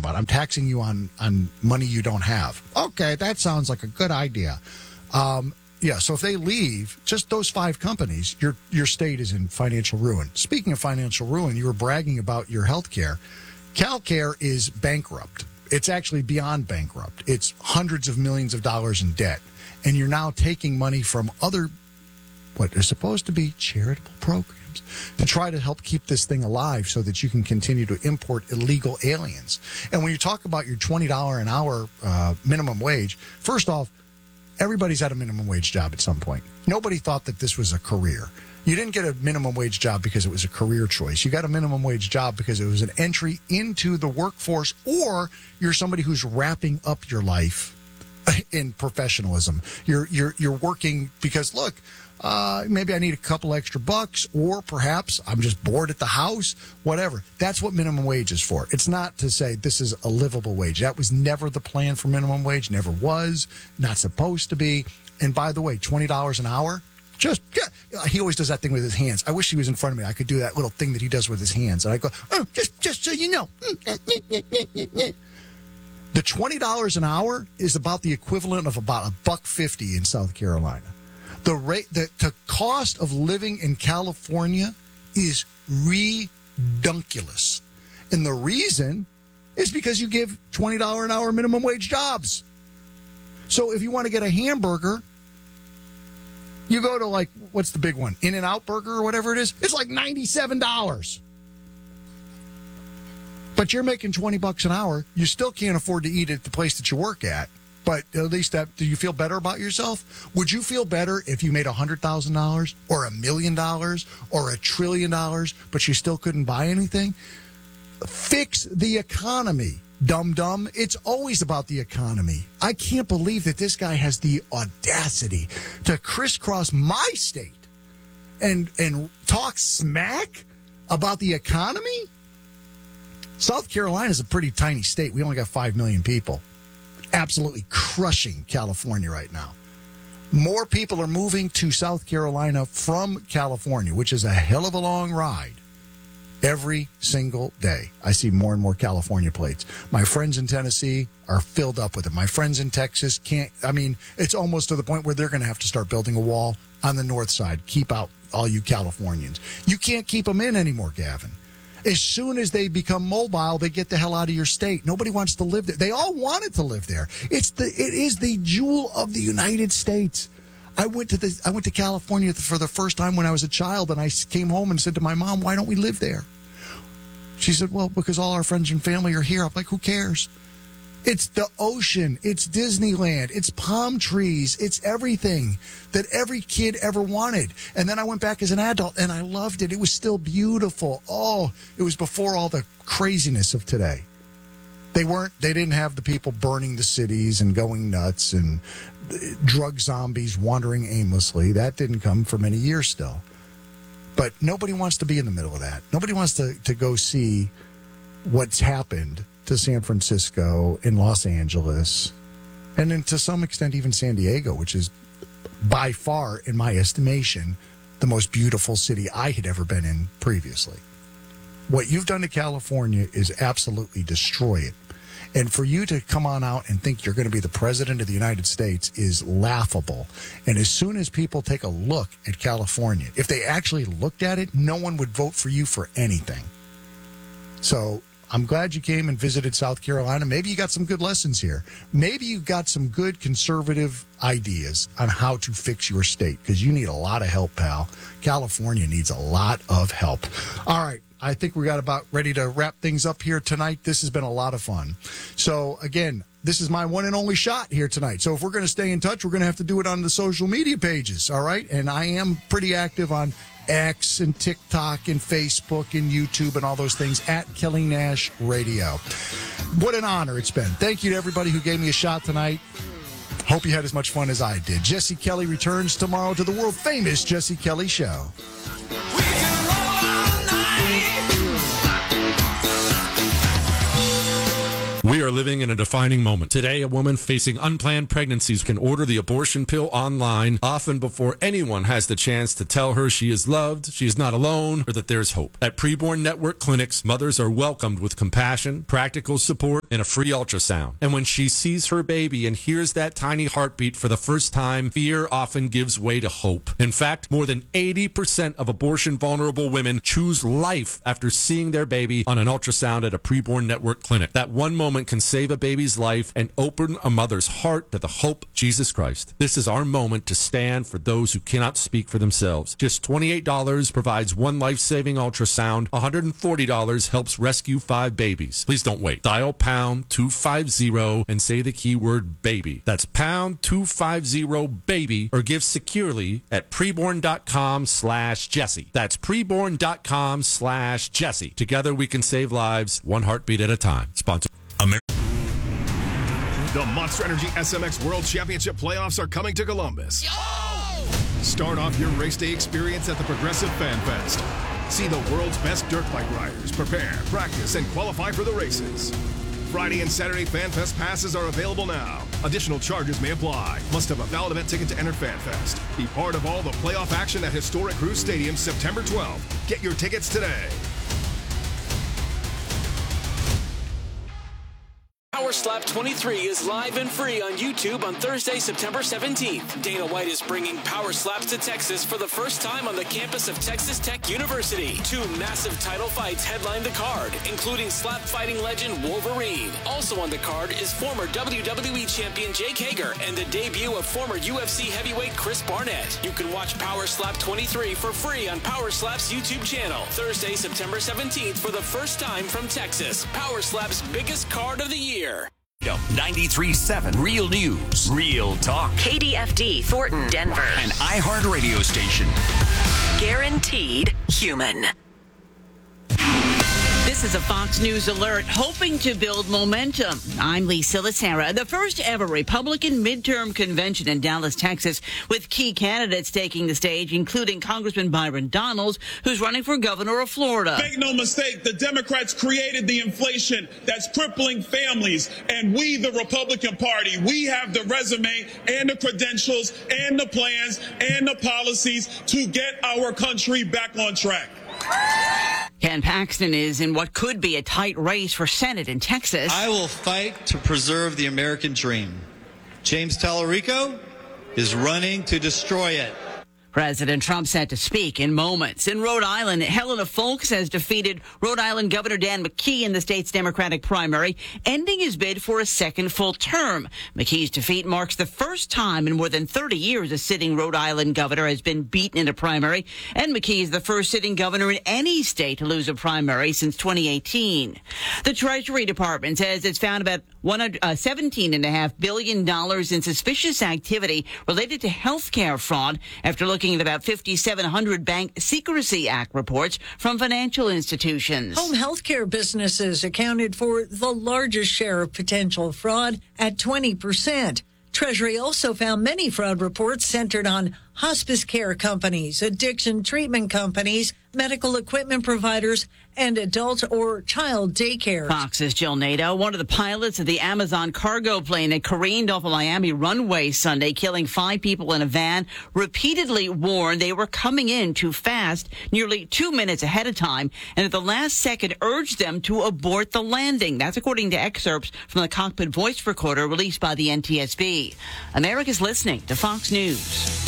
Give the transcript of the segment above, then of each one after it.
about. I'm taxing you on money you don't have. Okay, that sounds like a good idea. Yeah, so if they leave, just those 5 companies, your state is in financial ruin. Speaking of financial ruin, you were bragging about your health care. CalCare is bankrupt. It's actually beyond bankrupt. It's hundreds of millions of dollars in debt. And you're now taking money from other, what are supposed to be charitable programs, to try to help keep this thing alive so that you can continue to import illegal aliens. And when you talk about your $20 an hour minimum wage, first off, everybody's had a minimum wage job at some point. Nobody thought that this was a career. You didn't get a minimum wage job because it was a career choice. You got a minimum wage job because it was an entry into the workforce, or you're somebody who's wrapping up your life in professionalism. You're working because, look, maybe I need a couple extra bucks, or perhaps I'm just bored at the house, whatever. That's what minimum wage is for. It's not to say this is a livable wage. That was never the plan for minimum wage, never was, not supposed to be. And by the way, $20 an hour, he always does that thing with his hands. I wish he was in front of me. I could do that little thing that he does with his hands. And I go, just so you know. The $20 an hour is about the equivalent of about $1.50 in South Carolina. The cost of living in California is redunculous. And the reason is because you give $20 an hour minimum wage jobs. So if you want to get a hamburger, you go to, like, what's the big one? In-N-Out Burger or whatever it is. It's like $97. But you're making $20 an hour. You still can't afford to eat at the place that you work at. But at least do you feel better about yourself? Would you feel better if you made $100,000 or $1 million or $1 trillion, but you still couldn't buy anything? Fix the economy, dum-dum. It's always about the economy. I can't believe that this guy has the audacity to crisscross my state and talk smack about the economy. South Carolina is a pretty tiny state. We only got 5 million people. Absolutely crushing California right now. More people are moving to South Carolina from California, which is a hell of a long ride. Every single day, I see more and more California plates. My friends in Tennessee are filled up with it. My friends in Texas it's almost to the point where they're going to have to start building a wall on the north side. Keep out all you Californians. You can't keep them in anymore, Gavin. As soon as they become mobile, they get the hell out of your state. Nobody wants to live there. They all wanted to live there. It is the jewel of the United States. I went to California for the first time when I was a child, and I came home and said to my mom, "Why don't we live there?" She said, "Well, because all our friends and family are here." I'm like, "Who cares?" It's the ocean. It's Disneyland. It's palm trees. It's everything that every kid ever wanted. And then I went back as an adult, and I loved it. It was still beautiful. Oh, it was before all the craziness of today. They didn't have the people burning the cities and going nuts and drug zombies wandering aimlessly. That didn't come for many years still. But nobody wants to be in the middle of that. Nobody wants to go see what's happened to San Francisco and Los Angeles, and then to some extent even San Diego, which is by far, in my estimation, the most beautiful city I had ever been in previously. What you've done to California is absolutely destroy it. And for you to come on out and think you're going to be the president of the United States is laughable. And as soon as people take a look at California, if they actually looked at it, no one would vote for you for anything. So I'm glad you came and visited South Carolina. Maybe you got some good lessons here. Maybe you got some good conservative ideas on how to fix your state, because you need a lot of help, pal. California needs a lot of help. All right. I think we got about ready to wrap things up here tonight. This has been a lot of fun. So, again, this is my one and only shot here tonight. So if we're going to stay in touch, we're going to have to do it on the social media pages, all right? And I am pretty active on X and TikTok and Facebook and YouTube and all those things at Kelly Nash Radio. What an honor it's been. Thank you to everybody who gave me a shot tonight. Hope you had as much fun as I did. Jesse Kelly returns tomorrow to the world-famous Jesse Kelly Show. We are living in a defining moment. Today, a woman facing unplanned pregnancies can order the abortion pill online, often before anyone has the chance to tell her she is loved, she is not alone, or that there's hope. At Preborn Network clinics, mothers are welcomed with compassion, practical support, and a free ultrasound. And when she sees her baby and hears that tiny heartbeat for the first time, fear often gives way to hope. In fact, more than 80% of abortion-vulnerable women choose life after seeing their baby on an ultrasound at a Preborn Network clinic. That one moment can save a baby's life and open a mother's heart to the hope of Jesus Christ. This is our moment to stand for those who cannot speak for themselves. Just $28 provides one life-saving ultrasound. $140 helps rescue 5 babies. Please don't wait. Dial pound 250 and say the keyword baby. That's pound 250 baby, or give securely at preborn.com/Jesse. That's preborn.com/Jesse. Together we can save lives, one heartbeat at a time. Sponsor. The Monster Energy SMX World Championship playoffs are coming to Columbus. Start off your race day experience at the Progressive Fan Fest. See the world's best dirt bike riders prepare, practice, and qualify for the races. Friday and Saturday Fan Fest passes are available now. Additional charges may apply. Must have a valid event ticket to enter Fan Fest. Be part of all the playoff action at historic Cruise Stadium September 12th. Get your tickets today. Power Slap 23 is live and free on YouTube on Thursday, September 17th. Dana White is bringing Power Slaps to Texas for the first time on the campus of Texas Tech University. 2 massive title fights headline the card, including slap fighting legend Wolverine. Also on the card is former WWE champion Jake Hager and the debut of former UFC heavyweight Chris Barnett. You can watch Power Slap 23 for free on Power Slap's YouTube channel. Thursday, September 17th for the first time from Texas. Power Slap's biggest card of the year. 93.7 Real News, Real Talk. KDFD, Thornton, Denver. An iHeart radio station. Guaranteed human. This is a Fox News alert, hoping to build momentum. I'm Lisa Lacera. The first ever Republican midterm convention in Dallas, Texas, with key candidates taking the stage, including Congressman Byron Donalds, who's running for governor of Florida. Make no mistake, the Democrats created the inflation that's crippling families, and we, the Republican Party, we have the resume and the credentials and the plans and the policies to get our country back on track. Ken Paxton is in what could be a tight race for Senate in Texas. I will fight to preserve the American dream. James Tallarico is running to destroy it. President Trump set to speak in moments. In Rhode Island, Helena Foulkes has defeated Rhode Island Governor Dan McKee in the state's Democratic primary, ending his bid for a second full term. McKee's defeat marks the first time in more than 30 years a sitting Rhode Island governor has been beaten in a primary, and McKee is the first sitting governor in any state to lose a primary since 2018. The Treasury Department says it's found about $17.5 billion in suspicious activity related to health care fraud after looking at about 5,700 Bank Secrecy Act reports from financial institutions. Home health care businesses accounted for the largest share of potential fraud at 20%. Treasury also found many fraud reports centered on hospice care companies, addiction treatment companies, medical equipment providers, and adult or child daycare. Fox's Jill Nato, one of the pilots of the Amazon cargo plane that careened off a Miami runway Sunday, killing 5 people in a van, repeatedly warned they were coming in too fast, nearly 2 minutes ahead of time, and at the last second urged them to abort the landing. That's according to excerpts from the cockpit voice recorder released by the NTSB. America's listening to Fox News.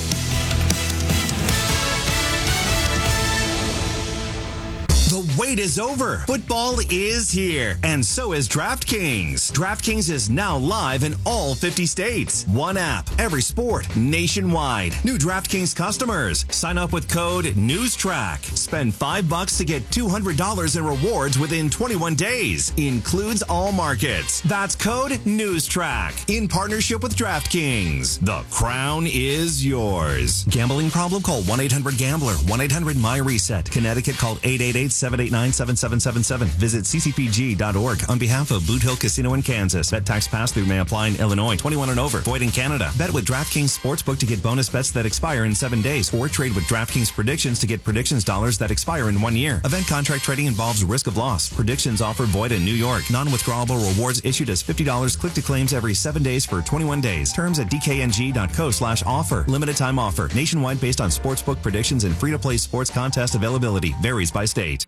The wait is over. Football is here, and so is DraftKings. DraftKings is now live in all 50 states. One app, every sport, nationwide. New DraftKings customers, sign up with code NEWSTRACK. Spend $5 to get $200 in rewards within 21 days. Includes all markets. That's code NEWSTRACK. In partnership with DraftKings. The crown is yours. Gambling problem? Call 1-800-GAMBLER. 1-800-MY-RESET. Connecticut, call 888-7 877-789-7777. Visit ccpg.org on behalf of Boot Hill Casino in Kansas. Bet tax pass-through may apply in Illinois. 21 and over. Void in Canada. Bet with DraftKings Sportsbook to get bonus bets that expire in 7 days. Or trade with DraftKings Predictions to get predictions dollars that expire in 1 year. Event contract trading involves risk of loss. Predictions offer void in New York. Non-withdrawable rewards issued as $50 click to claims every 7 days for 21 days. Terms at dkng.co/offer. Limited time offer. Nationwide based on sportsbook predictions and free-to-play sports contest availability. Varies by state.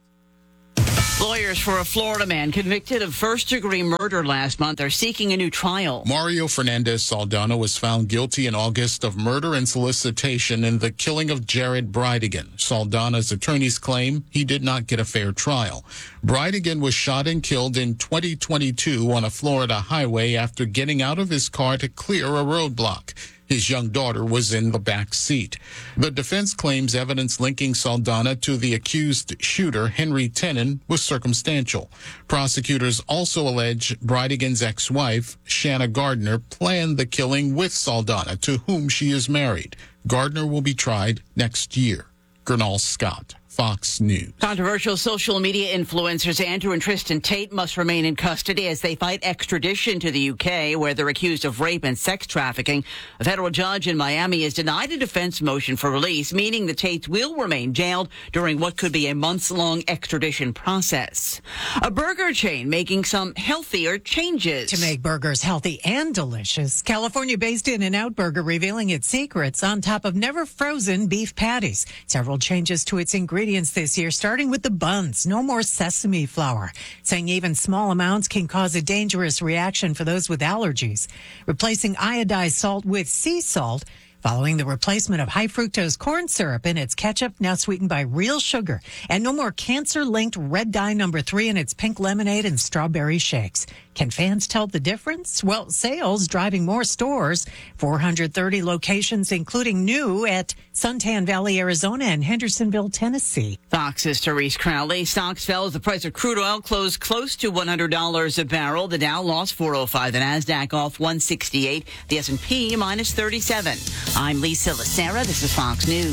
Lawyers for a Florida man convicted of first-degree murder last month are seeking a new trial. Mario Fernandez Saldana was found guilty in August of murder and solicitation in the killing of Jared Bridegan. Saldana's attorneys claim he did not get a fair trial. Bridegan was shot and killed in 2022 on a Florida highway after getting out of his car to clear a roadblock. His young daughter was in the back seat. The defense claims evidence linking Saldana to the accused shooter, Henry Tenon, was circumstantial. Prosecutors also allege Bridegan's ex-wife, Shanna Gardner, planned the killing with Saldana, to whom she is married. Gardner will be tried next year. Gernal Scott, Fox News. Controversial social media influencers Andrew and Tristan Tate must remain in custody as they fight extradition to the UK, where they're accused of rape and sex trafficking. A federal judge in Miami has denied a defense motion for release, meaning the Tates will remain jailed during what could be a months-long extradition process. A burger chain making some healthier changes. To make burgers healthy and delicious, California-based In-N-Out Burger revealing its secrets on top of never-frozen beef patties. Several changes to its ingredients this year, starting with the buns. No more sesame flour, saying even small amounts can cause a dangerous reaction for those with allergies. Replacing iodized salt with sea salt, following the replacement of high fructose corn syrup in its ketchup, now sweetened by real sugar. And no more cancer-linked red dye number 3 in its pink lemonade and strawberry shakes. Can fans tell the difference? Well, sales driving more stores. 430 locations, including new at Suntan Valley, Arizona, and Hendersonville, Tennessee. Fox's Therese Crowley. Stocks fell as the price of crude oil closed close to $100 a barrel. The Dow lost 405. The Nasdaq off 168. The S&P minus 37. I'm Lisa Lacera. This is Fox News.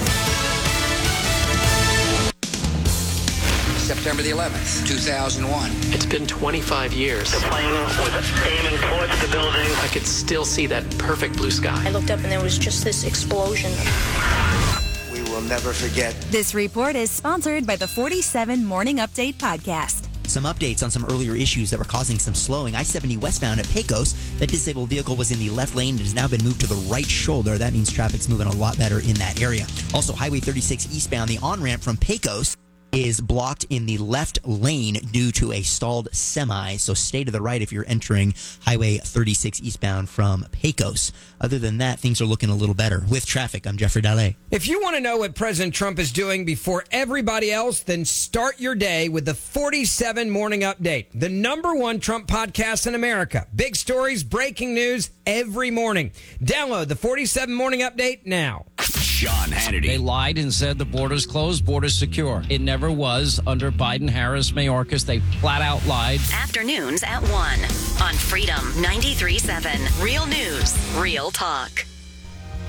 September the 11th, 2001. It's been 25 years. The plane was aiming towards the building. I could still see that perfect blue sky. I looked up and there was just this explosion. We will never forget. This report is sponsored by the 47 Morning Update podcast. Some updates on some earlier issues that were causing some slowing. I-70 westbound at Pecos. That disabled vehicle was in the left lane and has now been moved to the right shoulder. That means traffic's moving a lot better in that area. Also, Highway 36 eastbound, the on-ramp from Pecos is blocked in the left lane due to a stalled semi. So stay to the right if you're entering Highway 36 eastbound from Pecos. Other than that, things are looking a little better. With traffic, I'm Jeffrey Dalle. If you want to know what President Trump is doing before everybody else, then start your day with the 47 Morning Update, the #1 Trump podcast in America. Big stories, breaking news every morning. Download the 47 Morning Update now. Sean Hannity. They lied and said the border's closed, border's secure. It never was under Biden, Harris, Mayorkas. They flat out lied. Afternoons at 1 on Freedom 93.7. Real news, real talk.